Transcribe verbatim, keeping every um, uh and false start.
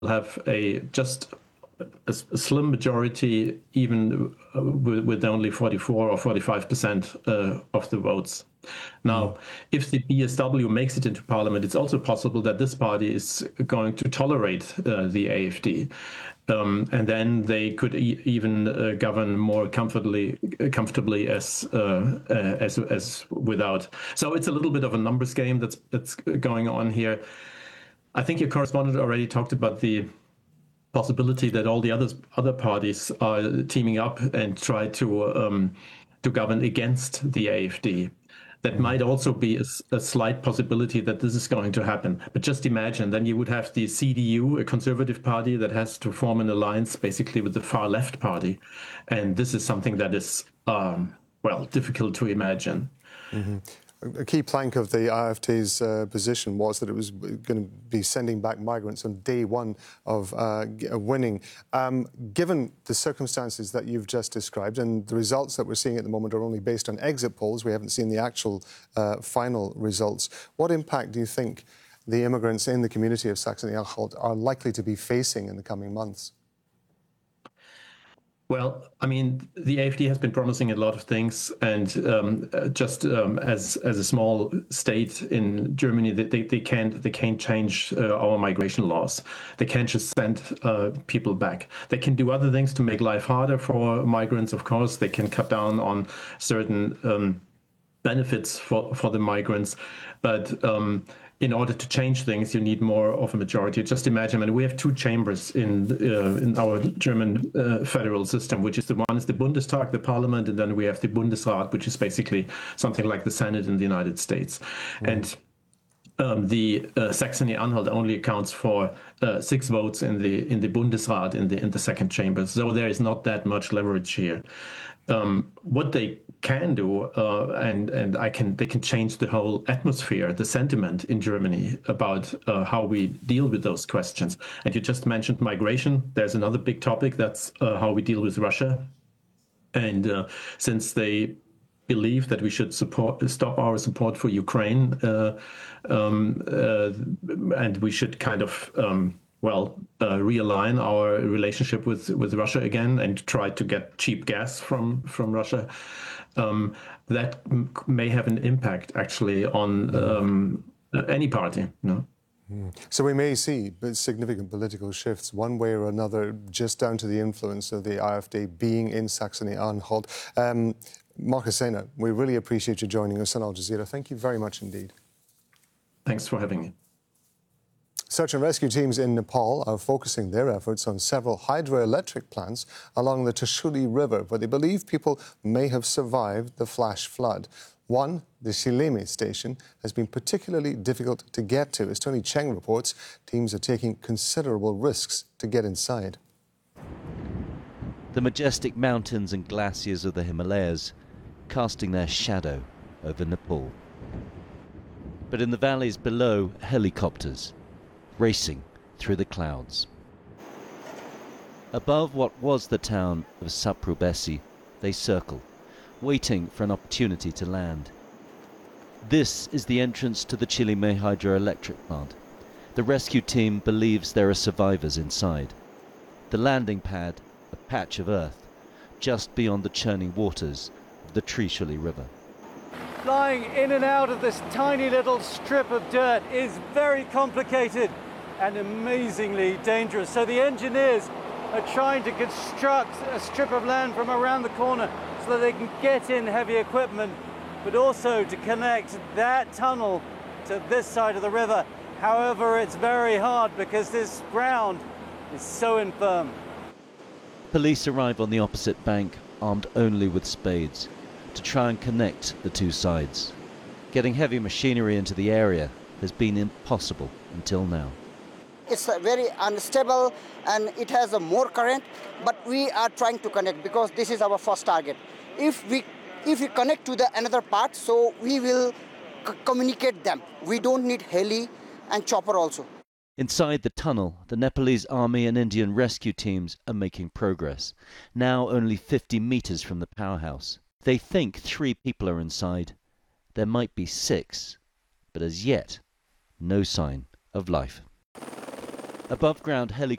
have a just a, a slim majority, even uh, with, with only forty-four or forty-five percent uh, of the votes. Now, mm. if the B S W makes it into parliament, it's also possible that this party is going to tolerate uh, the A F D. Um, and then they could e even uh, govern more comfortably, comfortably as uh, uh, as as without. So it's a little bit of a numbers game that's that's going on here. I think your correspondent already talked about the possibility that all the others, other parties are teaming up and try to um, to govern against the A F D. That might also be a, a slight possibility that this is going to happen. But just imagine, then you would have the C D U, a conservative party that has to form an alliance basically with the far left party. And this is something that is, um, well, difficult to imagine. Mm-hmm. A key plank of the A F D's uh, position was that it was going to be sending back migrants on day one of uh, winning. Um, given the circumstances that you've just described, and the results that we're seeing at the moment are only based on exit polls, we haven't seen the actual uh, final results. What impact do you think the immigrants in the community of Saxony-Anhalt are likely to be facing in the coming months? Well, I mean, the A F D has been promising a lot of things, and um, just um, as as a small state in Germany, they they can't they can't change uh, our migration laws. They can't just send uh, people back. They can do other things to make life harder for migrants. Of course, they can cut down on certain um, benefits for for the migrants, but um, in order to change things, you need more of a majority. Just imagine, and we have two chambers in uh, in our German uh, federal system, which is the one is the Bundestag, the parliament, and then we have the Bundesrat, which is basically something like the Senate in the United States. Mm. And um, the uh, Saxony-Anhalt only accounts for uh, six votes in the in the Bundesrat in the in the second chamber. So there is not that much leverage here. Um, what they can do, uh, and and I can they can change the whole atmosphere, the sentiment in Germany about uh, how we deal with those questions. And you just mentioned migration. There's another big topic. That's uh, how we deal with Russia. And uh, since they believe that we should support stop our support for Ukraine, uh, um, uh, and we should kind of um, well, uh, realign our relationship with, with Russia again and try to get cheap gas from, from Russia, um, that m may have an impact actually on um, any party. No? So we may see significant political shifts one way or another, just down to the influence of the A F D being in Saxony-Anhalt. Um, Markus Sehner, we really appreciate you joining us on Al Jazeera. Thank you very much indeed. Thanks for having me. Search and rescue teams in Nepal are focusing their efforts on several hydroelectric plants along the Tashuli River, where they believe people may have survived the flash flood. One, the Shileme station, has been particularly difficult to get to. As Tony Cheng reports, teams are taking considerable risks to get inside. The majestic mountains and glaciers of the Himalayas casting their shadow over Nepal. But in the valleys below, helicopters racing through the clouds. Above what was the town of Saprubesi, they circle, waiting for an opportunity to land. This is the entrance to the Shileme hydroelectric plant. The rescue team believes there are survivors inside. The landing pad, a patch of earth, just beyond the churning waters of the Trishuli River. Flying in and out of this tiny little strip of dirt is very complicated and amazingly dangerous. So the engineers are trying to construct a strip of land from around the corner so that they can get in heavy equipment, but also to connect that tunnel to this side of the river. However, it's very hard because this ground is so infirm. Police arrive on the opposite bank, armed only with spades, to try and connect the two sides. Getting heavy machinery into the area has been impossible until now. It's very unstable and it has a more current, but we are trying to connect because this is our first target. If we if we connect to the another part, so we will c communicate them. We don't need heli and chopper also. Inside the tunnel, the Nepalese army and Indian rescue teams are making progress, now only fifty meters from the powerhouse. They think three people are inside. There might be six, but as yet, no sign of life. Above ground helicopters